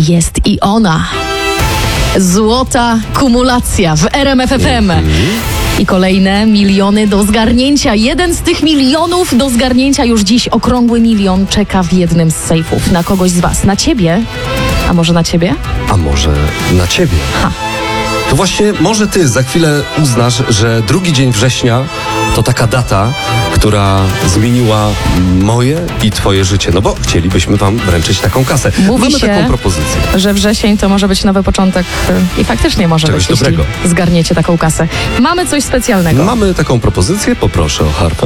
Jest i ona. Złota kumulacja w RMF FM. I kolejne miliony do zgarnięcia. Jeden z tych milionów do zgarnięcia już dziś, okrągły milion, czeka w jednym z sejfów. Na kogoś z was. Na ciebie? A może na ciebie? A może na ciebie? To właśnie może ty za chwilę uznasz, że 2 dzień września to taka data, która zmieniła moje i twoje życie. No bo chcielibyśmy wam wręczyć taką kasę. Mamy taką propozycję. Że wrzesień to może być nowy początek i faktycznie może Czegoś być, dobrego. jeśli zgarniecie taką kasę. Mamy coś specjalnego. Mamy taką propozycję, poproszę o harfę.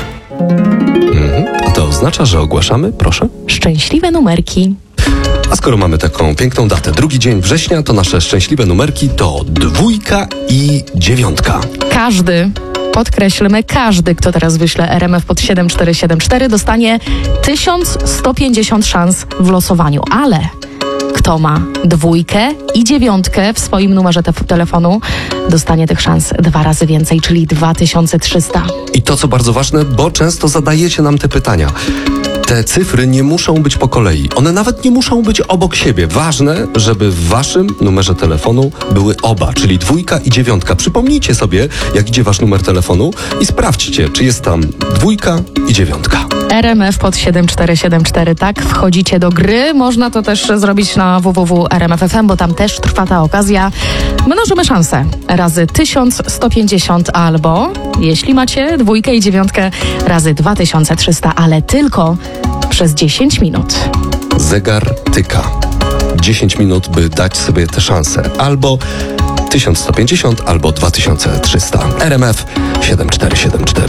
A to oznacza, że ogłaszamy, proszę. Szczęśliwe numerki. A skoro mamy taką piękną datę, 2 dzień września, to nasze szczęśliwe numerki to 2 i 9. Każdy, podkreślmy, każdy, kto teraz wyśle RMF pod 7474, dostanie 1150 szans w losowaniu. Ale kto ma 2 i 9 w swoim numerze telefonu, dostanie tych szans 2 razy więcej, czyli 2300. I to, co bardzo ważne, bo często zadajecie nam te pytania. Te cyfry nie muszą być po kolei. One nawet nie muszą być obok siebie. Ważne, żeby w waszym numerze telefonu były oba, czyli 2 i 9. Przypomnijcie sobie, jak idzie wasz numer telefonu i sprawdźcie, czy jest tam 2 i 9. RMF pod 7474, tak? Wchodzicie do gry. Można to też zrobić na www.rmf.fm, bo tam też trwa ta okazja. Mnożymy szanse razy 1150 albo, jeśli macie 2 i 9, razy 2300, ale tylko przez 10 minut. Zegar tyka. 10 minut, by dać sobie tę szansę. Albo 1150, albo 2300. RMF 7474.